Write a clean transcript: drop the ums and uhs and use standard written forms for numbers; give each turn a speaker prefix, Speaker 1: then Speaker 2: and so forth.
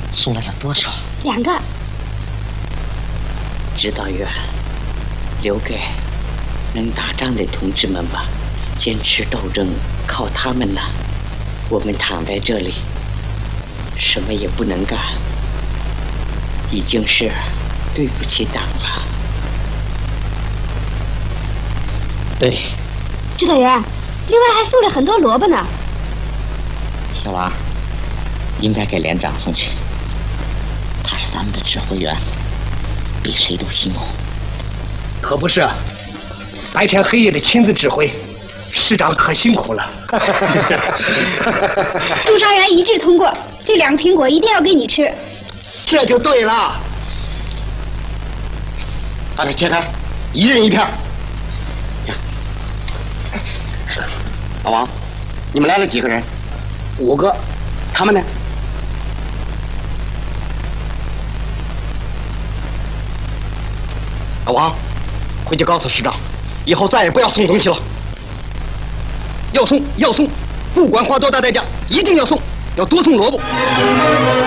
Speaker 1: 送来了多少
Speaker 2: ？2个。
Speaker 3: 指导员，留给能打仗的同志们吧，坚持斗争靠他们了。我们躺在这里，什么也不能干，已经是对不起党了。
Speaker 1: 对。
Speaker 2: 指导员，另外还送了很多萝卜呢。
Speaker 1: 小王，应该给连长送去，他是咱们的指挥员，比谁都辛苦。
Speaker 4: 可不是，白天黑夜的亲自指挥，师长可辛苦了。
Speaker 2: 众伤员一致通过，这2个苹果一定要给你吃。
Speaker 4: 这就对了。把它切开，1人1片。
Speaker 5: 老王，你们来了几个人
Speaker 4: ？5个。
Speaker 5: 他们呢？
Speaker 4: 老王，回去告诉师长，以后再也不要送东西了。要送，不管花多大代价，一定要送，要多送萝卜。